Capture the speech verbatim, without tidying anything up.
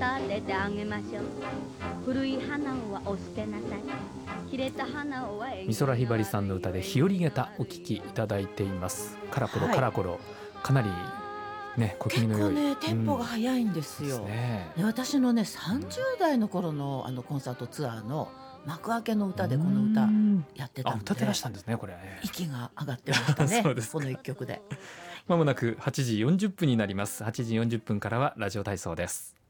立ててあげましょう。古い花はお捨てなさい。切れた花は美空ひばりさんの歌で日和下駄お聞きいただいています。カラコロはいカラコロ、かなりね小気味結構の良いねテンポが速いんですうんよ、 ですね。 で私のねさんじゅう代の頃のあのコンサートツアーの幕開けの歌でこの歌うんやってたので、 あ歌ってらしたんですねこれ。 息が上がってましたねそうですかこの一曲で。 まもなくはちじよんじゅっぷんになります。はちじよんじゅっぷんからはラジオ体操です。